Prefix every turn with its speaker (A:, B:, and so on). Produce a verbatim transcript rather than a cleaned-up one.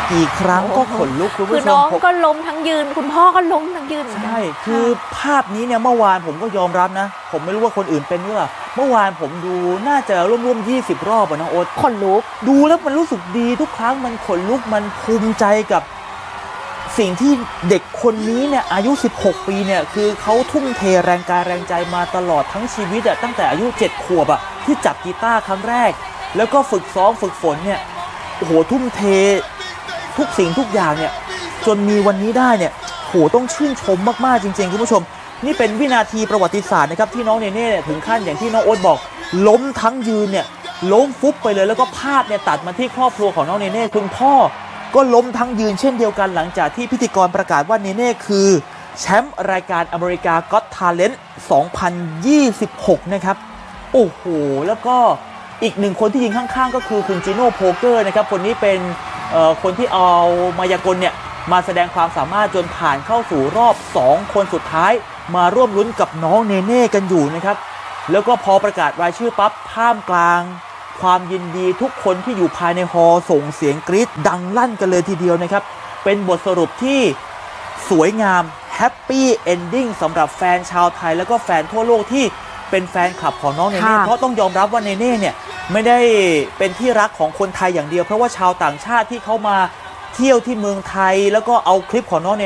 A: กี่ครั้งก็ขนลุกคุณผู้ชม
B: คือน้องก็ล้มทั้งยืนคุณพ่อก็ล้มทั้งยืน
A: ใช่คือภาพนี้เนี่ยเมื่อวานผมก็ยอมรับนะผมไม่รู้ว่าคนอื่นเป็นหรือเปล่าเมื่อวานผมดูน่าจะร่วมๆยี่สิบรอบอะน้องโอ๊ต
B: ขนลุก
A: ดูแล้วมันรู้สึกดีทุกครั้งมันขนลุกมันภูมิใจกับสิ่งที่เด็กคนนี้เนี่ยอายุสิบหกปีเนี่ยคือเขาทุ่มเทแรงกายแรงใจมาตลอดทั้งชีวิตอะตั้งแต่อายุเจ็ดขวบอะที่จับกีตาร์ครั้งแรกแล้วก็ฝึกซ้อมฝึกฝนเนี่ยโอ้โหทุ่มเททุกสิ่งทุกอย่างเนี่ยจนมีวันนี้ได้เนี่ยโหต้องชื่นชมมากๆจริงๆคุณผู้ชมนี่เป็นวินาทีประวัติศาสตร์นะครับที่น้องเนเน่ถึงขั้นอย่างที่น้องโอ๊ตบอกล้มทั้งยืนเนี่ยล้มฟุบไปเลยแล้วก็ภาพเนี่ยตัดมาที่ครอบครัวของน้องเนเน่คุณพ่อก็ล้มทั้งยืนเช่นเดียวกันหลังจากที่พิธีกรประกาศว่าเนเน่คือแชมป์รายการอเมริกาก็อตทาเลนต์สองพันยี่สิบหกนะครับโอ้โหแล้วก็อีกหนึ่งคนที่ยิงข้างๆก็คือคุณจิโน่โพเกอร์นะครับคนนี้เป็นคนที่เอามายากลเนี่ยมาแสดงความสามารถจนผ่านเข้าสู่รอบสองคนสุดท้ายมาร่วมลุ้นกับน้องเนเน่กันอยู่นะครับแล้วก็พอประกาศรายชื่อปั๊บท่ามกลางความยินดีทุกคนที่อยู่ภายในฮอลล์ส่งเสียงกรี๊ดดังลั่นกันเลยทีเดียวนะครับเป็นบทสรุปที่สวยงามแฮปปี้เอนดิ้งสำหรับแฟนชาวไทยแล้วก็แฟนทั่วโลกที่เป็นแฟนคลับของน้องเนเน่เพราะต้องยอมรับว่าเนเน่เนี่ยไม่ได้เป็นที่รักของคนไทยอย่างเดียวเพราะว่าชาวต่างชาติที่เขามาเที่ยวที่เมืองไทยแล้วก็เอาคลิปของน้องเน